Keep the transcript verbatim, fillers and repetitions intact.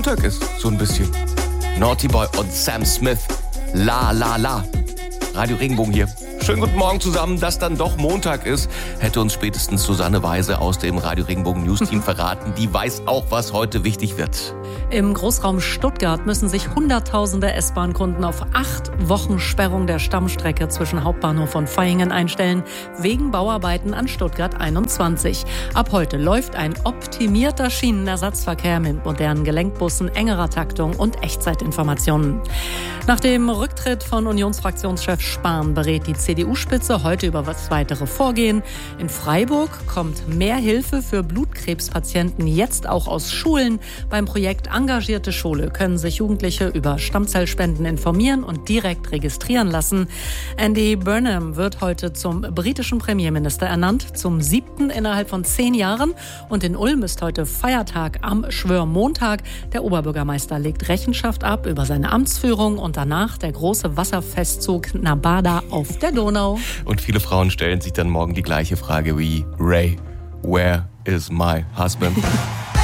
Montag ist, so ein bisschen. Naughty Boy und Sam Smith. La, la, la. Radio Regenbogen hier. Schönen guten Morgen zusammen, dass dann doch Montag ist, hätte uns spätestens Susanne Weise aus dem Radio Regenbogen News Team verraten. Die weiß auch, was heute wichtig wird. Im Großraum Stuttgart müssen sich Hunderttausende S-Bahn-Kunden auf acht Wochen Sperrung der Stammstrecke zwischen Hauptbahnhof und Vaihingen einstellen, wegen Bauarbeiten an Stuttgart einundzwanzig. Ab heute läuft ein optimierter Schienenersatzverkehr mit modernen Gelenkbussen, engerer Taktung und Echtzeitinformationen. Nach dem Rücktritt von Unionsfraktionschef Spahn berät die C D U-Spitze heute über das weitere Vorgehen. In Freiburg kommt mehr Hilfe für Blutkrebspatienten jetzt auch aus Schulen. Beim Projekt Engagierte Schule können sich Jugendliche über Stammzellspenden informieren und direkt registrieren lassen. Andy Burnham wird heute zum britischen Premierminister ernannt, zum siebten innerhalb von zehn Jahren. Und in Ulm ist heute Feiertag am Schwörmontag. Der Oberbürgermeister legt Rechenschaft ab über seine Amtsführung und danach der große Wasserfestzug Nabada auf der Donau. Und viele Frauen stellen sich dann morgen die gleiche Frage wie Ray, where is my husband?